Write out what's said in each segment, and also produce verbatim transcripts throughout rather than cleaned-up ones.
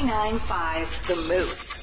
ninety-nine point five The Moose.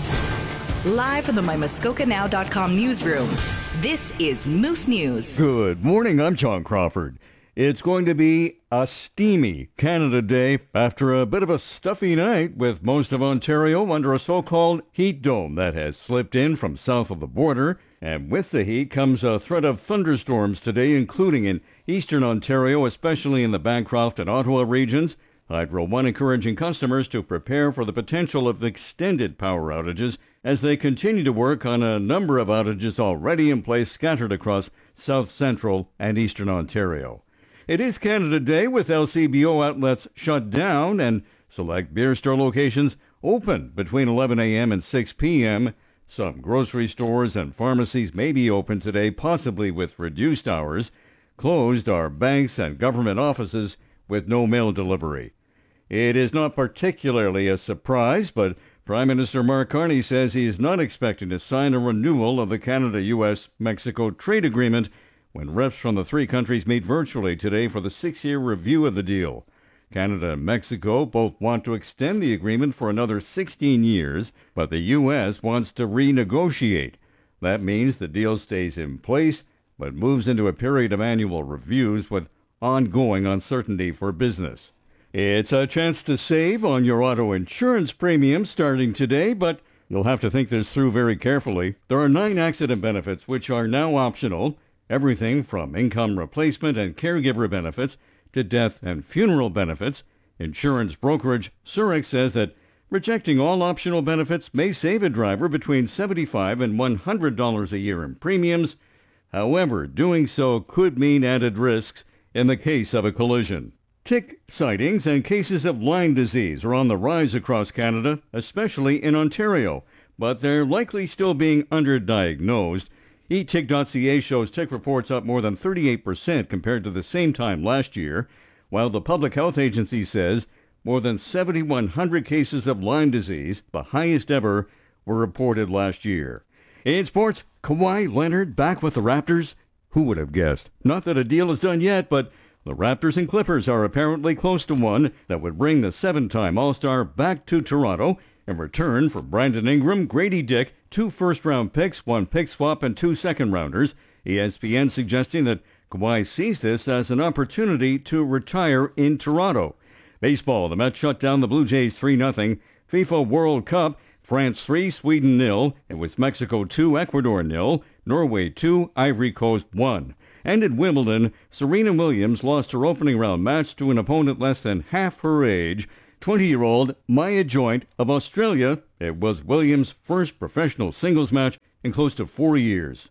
Live from the my muskoka now dot com newsroom, this is Moose News. Good morning, I'm John Crawford. It's going to be a steamy Canada Day after a bit of a stuffy night with most of Ontario under a so-called heat dome that has slipped in from south of the border. And with the heat comes a threat of thunderstorms today, including in eastern Ontario, especially in the Bancroft and Ottawa regions. Hydro One encouraging customers to prepare for the potential of extended power outages as they continue to work on a number of outages already in place scattered across south central and eastern Ontario. It is Canada Day with L C B O outlets shut down and select beer store locations open between eleven a.m. and six p.m. Some grocery stores and pharmacies may be open today, possibly with reduced hours. Closed are banks and government offices with no mail delivery. It is not particularly a surprise, but Prime Minister Mark Carney says he is not expecting to sign a renewal of the Canada-U S Mexico trade agreement when reps from the three countries meet virtually today for the six-year review of the deal. Canada and Mexico both want to extend the agreement for another sixteen years, but the U S wants to renegotiate. That means the deal stays in place, but moves into a period of annual reviews with ongoing uncertainty for business. It's a chance to save on your auto insurance premiums starting today, but you'll have to think this through very carefully. There are nine accident benefits which are now optional. Everything from income replacement and caregiver benefits to death and funeral benefits. Insurance brokerage Zurich says that rejecting all optional benefits may save a driver between seventy-five dollars and one hundred dollars a year in premiums. However, doing so could mean added risks in the case of a collision. Tick sightings and cases of Lyme disease are on the rise across Canada, especially in Ontario, but they're likely still being underdiagnosed. e tick dot c a shows tick reports up more than thirty-eight percent compared to the same time last year, while the Public Health Agency says more than seven thousand one hundred cases of Lyme disease, the highest ever, were reported last year. In sports, Kawhi Leonard back with the Raptors? Who would have guessed? Not that a deal is done yet, but the Raptors and Clippers are apparently close to one that would bring the seven-time All-Star back to Toronto in return for Brandon Ingram, Grady Dick, two first-round picks, one pick swap, and two second-rounders. E S P N suggesting that Kawhi sees this as an opportunity to retire in Toronto. Baseball, the Mets shut down the Blue Jays three nothing. FIFA World Cup, France three, Sweden nil. It was Mexico two, Ecuador nil. Norway two, Ivory Coast one. And at Wimbledon, Serena Williams lost her opening round match to an opponent less than half her age, twenty-year-old Maya Joint of Australia. It was Williams' first professional singles match in close to four years.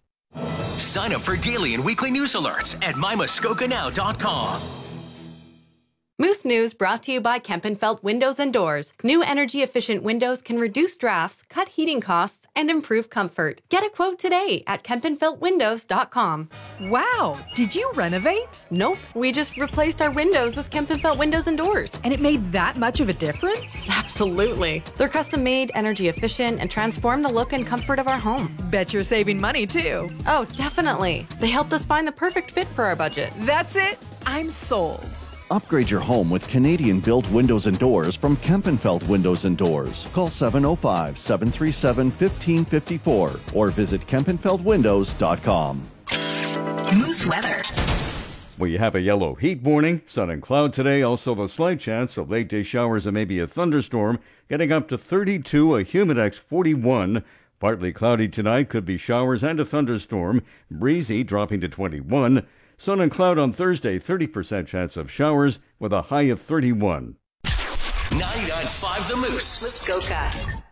Sign up for daily and weekly news alerts at my muskoka now dot com. Moose News brought to you by Kempenfelt Windows and Doors. New energy-efficient windows can reduce drafts, cut heating costs, and improve comfort. Get a quote today at Kempenfelt Windows dot com. Wow! Did you renovate? Nope. We just replaced our windows with Kempenfelt Windows and Doors. And it made that much of a difference? Absolutely. They're custom-made, energy-efficient, and transform the look and comfort of our home. Bet you're saving money, too. Oh, definitely. They helped us find the perfect fit for our budget. That's it. I'm sold. Upgrade your home with Canadian-built windows and doors from Kempenfelt Windows and Doors. Call seven oh five, seven three seven, one five five four or visit Kempenfelt Windows dot com. Moose weather. We have a yellow heat warning, sun and cloud today, also a slight chance of late day showers and maybe a thunderstorm, getting up to thirty-two, a humidex forty-one. Partly cloudy tonight, could be showers and a thunderstorm, breezy dropping to twenty-one. Sun and cloud on Thursday, thirty percent chance of showers with a high of thirty-one. ninety-nine point five The Moose. Muskoka.